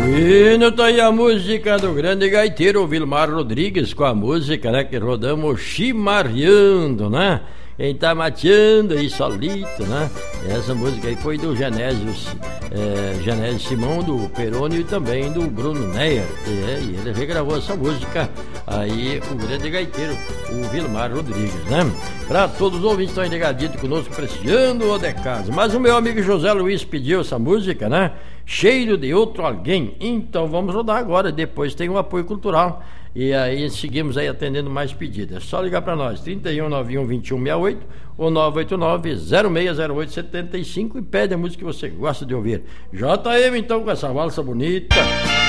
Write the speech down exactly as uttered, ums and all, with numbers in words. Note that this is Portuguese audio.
Bueno, tá aí a música do grande gaiteiro Vilmar Rodrigues, com a música, né, que rodamos chimarreando, né? Quem tá mateando aí solito, né? Essa música aí foi do Genésio, é, Genésio Simão, do Peroni e também do Bruno Neyer. É, e ele regravou essa música aí, o grande gaiteiro, o Vilmar Rodrigues, né? Pra todos os ouvintes que estão ligadinhos conosco, prestigiando o de casa. Mas o meu amigo José Luiz pediu essa música, né? Cheiro de outro alguém. Então vamos rodar agora, depois tem um apoio cultural. E aí seguimos aí atendendo mais pedidos. É só ligar para nós, trinta e um, noventa e um, vinte e um, sessenta e oito ou nove oito nove, zero seis zero oito, sete cinco e pede a música que você gosta de ouvir. J M então com essa valsa bonita.